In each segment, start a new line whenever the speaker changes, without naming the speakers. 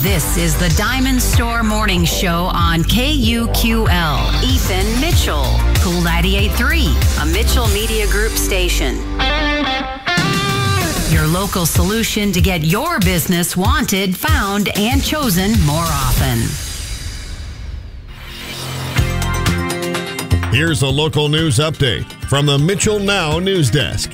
This is the Diamond Store Morning Show on KUQL. Ethan Mitchell, Cool 98.3, a Mitchell Media Group station. Your local solution to get your business wanted, found, and chosen more often.
Here's a local news update from the Mitchell Now News Desk.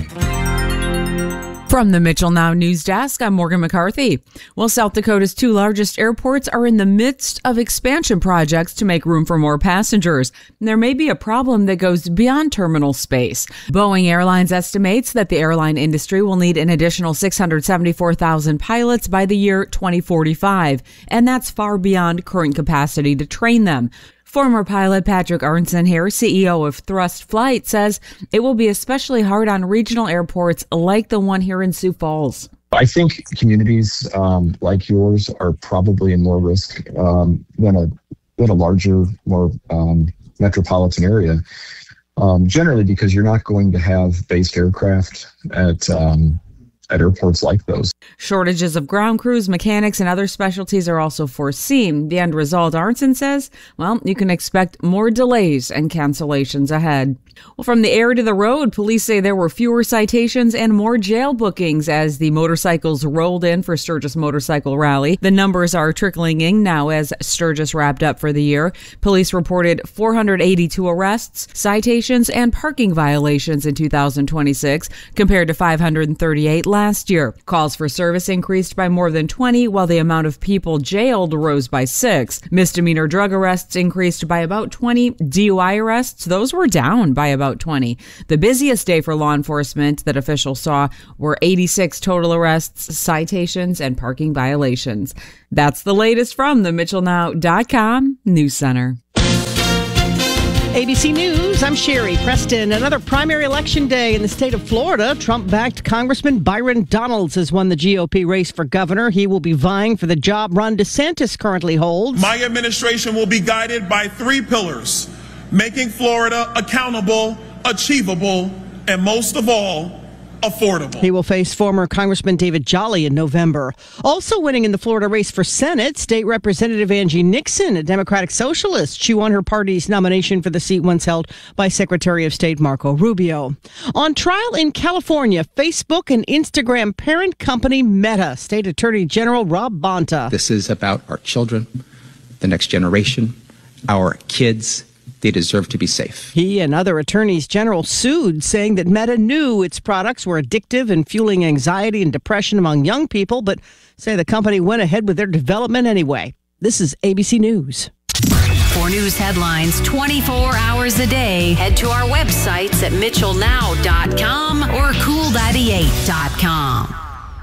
From the Mitchell Now News Desk, I'm Morgan McCarthy. Well, South Dakota's two largest airports are in the midst of expansion projects to make room for more passengers. There may be a problem that goes beyond terminal space. Boeing Airlines estimates that the airline industry will need an additional 674,000 pilots by the year 2045, and that's far beyond current capacity to train them. Former pilot Patrick Arnson here, CEO of Thrust Flight, says it will be especially hard on regional airports like the one here in Sioux Falls.
I think communities like yours are probably in more risk than a larger, more metropolitan area. Generally, because you're not going to have based aircraft at airports like those.
Shortages of ground crews, mechanics, and other specialties are also foreseen. The end result, Arnson says, well, you can expect more delays and cancellations ahead. Well, from the air to the road, police say there were fewer citations and more jail bookings as the motorcycles rolled in for Sturgis Motorcycle Rally. The numbers are trickling in now as Sturgis wrapped up for the year. Police reported 482 arrests, citations, and parking violations in 2026 compared to 538 last year. Calls for service increased by more than 20, while the amount of people jailed rose by 6. Misdemeanor drug arrests increased by about 20. DUI arrests, those were down by about 20. The busiest day for law enforcement that officials saw were 86 total arrests, citations, and parking violations. That's the latest from the MitchellNow.com News Center.
ABC News, I'm Sherry Preston. Another primary election day in the state of Florida. Trump-backed Congressman Byron Donalds has won the GOP race for governor. He will be vying for the job Ron DeSantis currently holds.
My administration will be guided by 3 pillars: making Florida accountable, achievable, and most of all, affordable.
He will face former Congressman David Jolly in November. Also winning in the Florida race for Senate, State Representative Angie Nixon, a Democratic Socialist. She won her party's nomination for the seat once held by Secretary of State Marco Rubio. On trial in California, Facebook and Instagram parent company Meta. State Attorney General Rob Bonta.
This is about our children, the next generation, our kids. They deserve to be safe.
He and other attorneys general sued, saying that Meta knew its products were addictive and fueling anxiety and depression among young people, but say the company went ahead with their development anyway. This is ABC News.
For news headlines 24 hours a day, head to our websites at MitchellNow.com or Cool98.com.